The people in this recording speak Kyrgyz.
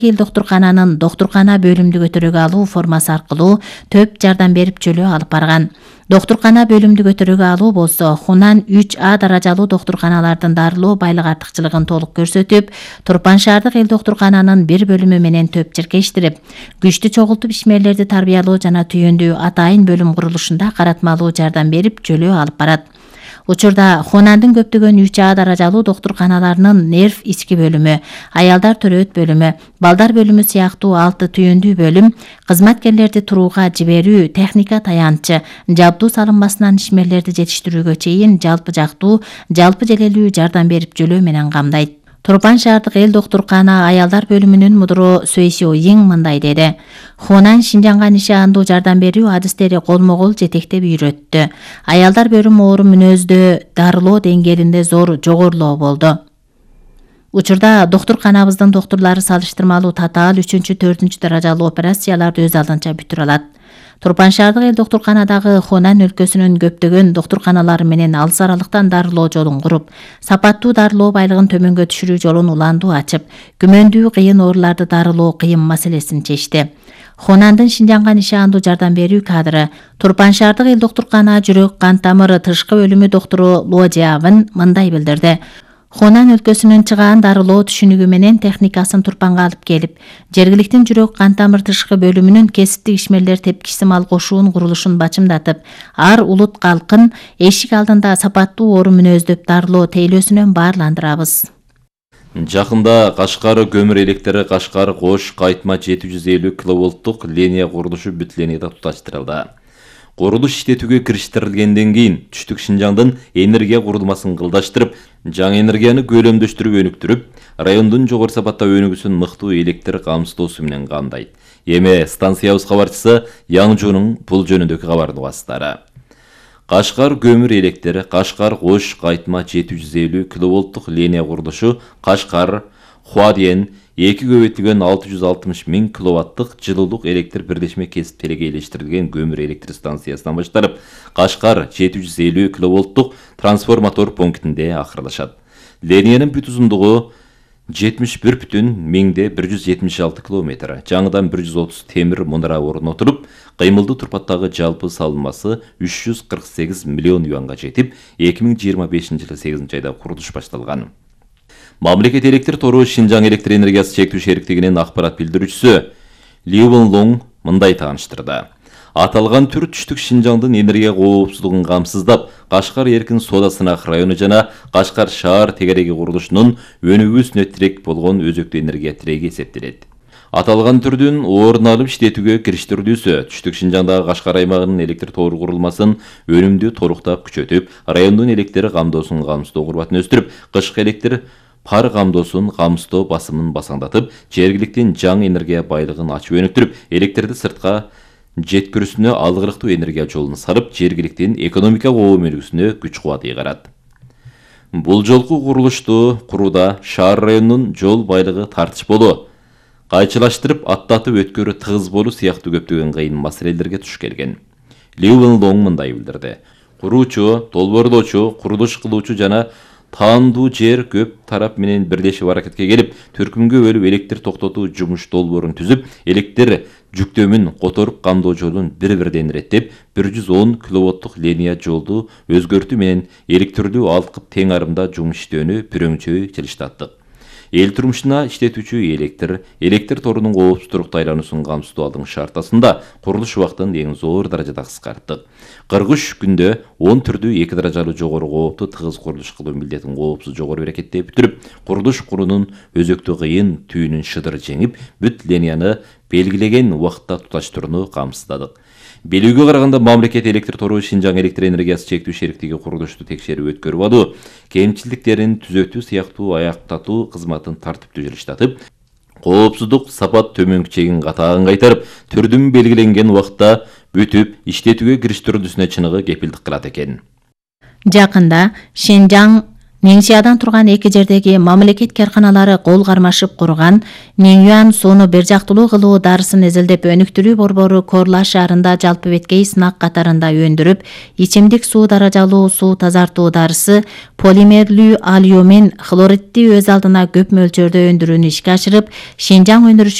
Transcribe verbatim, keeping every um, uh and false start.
эл доктуркананын доктуркана бөлүмдү көтөрүүгө алуу формасы аркылуу төп жардам берип жөлөө алып барган. Доктуркана бөлүмдү көтөрүүгө алуу болсо Хунан үч А даражалуу доктурканалардын дарылоо байлык артыкчылыгын толук көрсөтүп, Турпан шаардык эл доктуркананын бир бөлүмү менен төп чиркештирип, күчтүү чогултуп ишмерлерди тарбиялоо жана түйүндүү атайын бөлүм курулушунда каратмалуу жардам берип жөлөө алып барат. Учурда Хунандын көптөгөн үч А даражалуу доктурканаларынын нерв ички бөлүмү, аялдар төрөт бөлүмү, балдар бөлүмү сыяктуу алты түйүндүү бөлүм, кызматкерлерди турууга жиберүү, техника таянчы, жабдуу салынмасынан ишмерлерди жетиштирүүгө чейин жалпы жактуу, жалпы желелүү жардам берип жөлөө менен камдайт. Турпан шаардык эл доктуркана аялдар бөлүмүнүн мудуру Сөйсө Йиң мындай деди. Хунан Шинжаңга нишандуу жардам берүү адистери колмо-кол жетектеп үйрөттү. Аялдар бөлүмү оору мүнөздө дарылоо деңгээлинде зор жогорулоо болду. Учурда доктурканабыздын доктурлары салыштырмалуу татаал үчүнчү, төртүнчү даражалуу операцияларды өз алдынча бүтүрө алат. Турпан шаардык эл доктурканадагы Хунан өлкөсүнүн көптөгөн доктурканалары менен алыс аралыктан дарылоо жолун куруп, сапаттуу дарылоо байлыгын төмөнгө түшүрүү жолун уландуу ачып, күмөндүү кыйын ооруларды дарылоо кыйын маселесин чечти. Хунандын Шинжаңга нишандуу жардам берүү кадры Турпан шаардык эл доктуркана жүрөк кан тамыры тышкы бөлүмү доктуру Ло Жиавын мындай билдирди. Хунан өлкөсүнүн чыгаан дарылоо түшүнүгү менен техникасын Турпанга алып келип, жергиликтин жүрөк кан тамыр тышкы бөлүмүнүн кесиптик ишмерлер тепкичсимал кошуун курулушун бачымдатып, ар улут калкын эшик алдында сапаттуу оору мүнөздөп дарылоо тейлөөсүнөн баарландырабыз. Жакында Кашкар көмүр электри Кашкар Кош кайтма жети жүз элүү киловолттук линия курулушу бүт линияда туташтырылды. Курулуш иштетүүгө кириштирилгенден кийин түштүк Шинжаңдын энергия курулмасын кылдаштырып, жаңы энергияны көлөмдөштүрүп өнүктүрүп, райондун жогору сапатта өнүгүүсүн мыктуу электр камсыздоосу менен камдайт. Эми станциябыз кабарчысы Яңжунун бул жөнүндөгү кабардын убастары. Кашкар көмүр электри Кашкар Кош кайтма жети жүз элүү киловолттук линия курулушу Кашкар Хуаден эки көбөйтүлгөн алты жүз алтымыш миң киловаттык жылуулук электр бирдешме кесип телегейлештирилген көмүр электр станциясынан башталып, Кашкар жети жүз элүү киловолттук трансформатор пунктинде акырлашат. Линиянын бүт узундугу жетимиш бир бүтүн миңде бир жүз жетимиш алты километр. Жаңыдан бир жүз отуз темир мунара орнотулуп, кыймылдуу турпаттагы жалпы салынмасы үч жүз кырк сегиз миллион юанга жетип, эки миң жыйырма бешинчи жылы сегизинчи айда курулуш башталган. Мамлекет электр тору Шинжаң электр энергиясы чектүү шериктигинин акпарат билдирүүчүсү Ли Лонг мындай тааныштырды. Аталган түр түштүк Шинжаңдын энергия коопсуздугун камсыздап, Кашкар эркин соода сынак району жана Кашкар шаар тегереги курулушунун өнүгүүсүнө тирек болгон өзөктүү энергия тиреги эсептелет. Аталган түрдүн орун алып иштетүүгө кириштирүүсү түштүк Шинжаңдагы Кашкар аймагынын электр тору курулмасын өнүмдүү торуктап күчөтүп, райондун электр камдоосун камсыздоо курбатын өстүрүп, кышкы электр пар камдоосун камсыздоо басымын басаңдатып, жергиликтин жаңы энергия байлыгын ачып өнүктүрүп, электрди сыртка жеткирүүсүнө алгырыктуу энергия жолун салып, жергиликтин экономика өнүгүүсүнө күч кубат ыйгарат. Бул жолку курулушту курууда шаар районунун жол байлыгы тартышполу, кайчылаштырып аттатып өткөрү тыгыз болуу сыяктуу көптөгөн кыйын маселелерге туш келген. Ли Лонг мындай билдирди. Куруучу, долбоорлоочу, курулуш кылуучу жана таандуу жер көп тарап менен бирлешип аракетке келип, төркүмгө бөлүп электр токтотуу жумуш долбоорун түзүп, электр жүктөмүн которуп камдоо жолун бир-бирден иреттеп, бир жүз он киловаттык линия жолду өзгөртүү менен электрлүү алкып тең арымда жумуш иштөөнү пүрөңчөй жылыштаттык. Эл турмушуна иштетүүчү электр, электр торунун коопсуздук айлануусун камсыздоо алдын шартасында курулуш убактын эң зор даражада кыскарттык. кырк үч күндө он түрдүү эки даражалуу жогору коопту тыгыз курулуш кылуу милдетин коопсуз жогору берекетте бүтүрүп, курулуш курунун өзөктүү кыйын түйүнүн шыдыр жеңип, бүт линияны белгилеген убакытта туташтырууну камсыздадык. Белүүгө караганда мамлекет электр тору Шинжаң электр энергиясы чектүү шериктиги курулушту текшерип өткөрүп алуу, кемчиликтерин түзөтүү сыяктуу аяктатуу кызматын тартиптүү жылыштатып, коопсуздук сапат төмөнкү чегин катаагын кайтарып, түрдүн белгиленген убакытта бүтүп иштетүүгө кириштирүүсүнө чыныгы кепилдик кылат экен. Жакында Шинжаң Нинсиядан турган эки жердеги мамлекет карканалары кол кармашып курган Нинюан сууну бир жактылуу кылуу дарысын эзелдеп өнүктүрүү борбору Корла шаарында жалпы беткей сынак катарында өндүрүп, ичимдик суу даражалуу суу тазартуу дарысы полимерлүү алюмин хлоридти өз алдына көп мөлчөрдө өндүрүүнү ишке ашырып, Шинжаң өндүрүшү